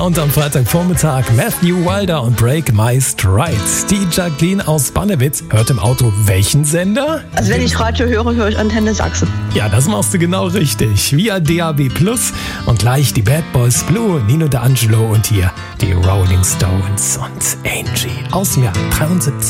Und am Freitagvormittag Matthew Wilder und Break My Stride. Die Jacqueline aus Bannewitz hört im Auto welchen Sender? Also wenn ich Radio höre, höre ich Antenne Sachsen. Ja, das machst du genau richtig. Via DAB+. Und gleich die Bad Boys Blue, Nino D'Angelo und hier die Rolling Stones und Angie aus dem Jahr 73.